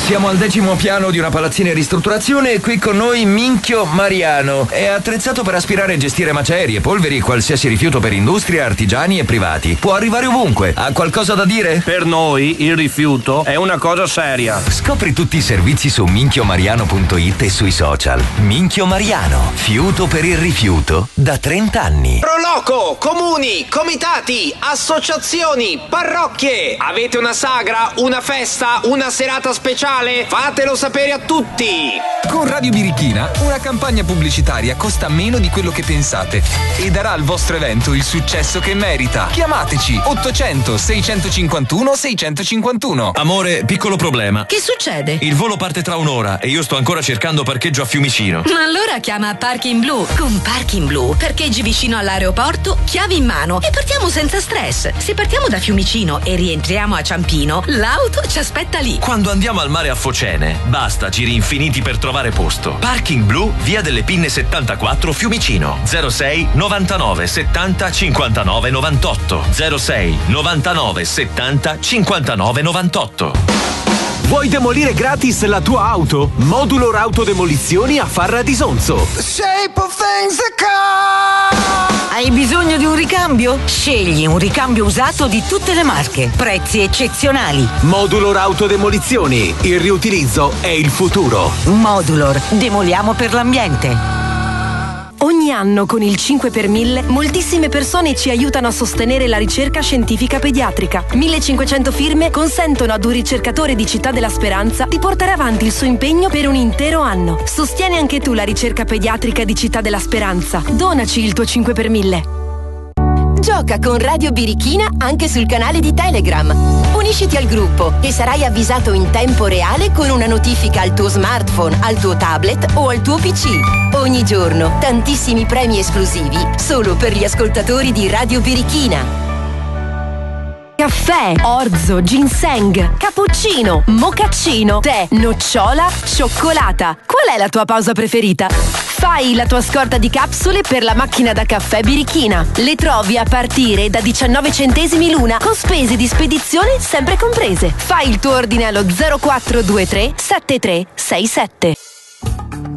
Siamo al 10° piano di una palazzina in ristrutturazione e qui con noi Minchio Mariano. È attrezzato per aspirare e gestire macerie, polveri, qualsiasi rifiuto per industria, artigiani e privati. Può arrivare ovunque. Ha qualcosa da dire? Per noi il rifiuto è una cosa seria. Scopri tutti i servizi su minchiomariano.it e sui social. Minchio Mariano, fiuto per il rifiuto da 30 anni. Proloco, comuni, comitati, associazioni, parrocchie. Avete una sagra, una festa, una serata speciale? Fatelo sapere a tutti. Con Radio Birichina una campagna pubblicitaria costa meno di quello che pensate e darà al vostro evento il successo che merita. Chiamateci 800 651 651. Amore, piccolo problema. Che succede? Il volo parte tra un'ora e io sto ancora cercando parcheggio a Fiumicino. Ma allora chiama Parking Blu. Con Parking Blu parcheggi vicino all'aeroporto, chiavi in mano e partiamo senza stress. Se partiamo da Fiumicino e rientriamo a Ciampino, l'auto ci aspetta lì. Quando andiamo al mare a Focene, basta giri infiniti per trovare posto. Parking Blu, via delle Pinne 74, Fiumicino. 06 99 70 59 98. 06 99 70 59 98. Vuoi demolire gratis la tua auto? Modulor Autodemolizioni a Farra di Sonzo. Hai bisogno di un ricambio? Scegli un ricambio usato di tutte le marche. Prezzi eccezionali. Modulor Autodemolizioni. Il riutilizzo è il futuro. Modulor. Demoliamo per l'ambiente. Ogni anno con il 5 per 1000 moltissime persone ci aiutano a sostenere la ricerca scientifica pediatrica. 1500 firme consentono ad un ricercatore di Città della Speranza di portare avanti il suo impegno per un intero anno. Sostieni anche tu la ricerca pediatrica di Città della Speranza. Donaci il tuo 5 per 1000. Gioca con Radio Birichina anche sul canale di Telegram. Unisciti al gruppo e sarai avvisato in tempo reale con una notifica al tuo smartphone, al tuo tablet o al tuo PC. Ogni giorno tantissimi premi esclusivi solo per gli ascoltatori di Radio Birichina. Caffè, orzo, ginseng, cappuccino, mocaccino, tè, nocciola, cioccolata. Qual è la tua pausa preferita? Fai la tua scorta di capsule per la macchina da caffè Birichina. Le trovi a partire da 19 centesimi l'una, con spese di spedizione sempre comprese. Fai il tuo ordine allo 0423 7367.